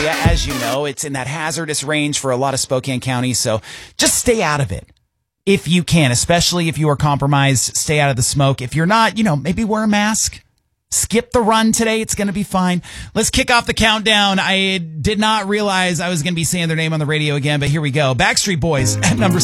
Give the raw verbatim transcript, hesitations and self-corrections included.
area. As you know, it's in that hazardous range for a lot of Spokane County, so just stay out of it if you can, especially if you are compromised. Stay out of the smoke. If you're not, you know, maybe wear a mask. Skip the run today. It's going to be fine. Let's kick off the countdown. I did not realize I was going to be saying their name on the radio again, but here we go. Backstreet Boys at number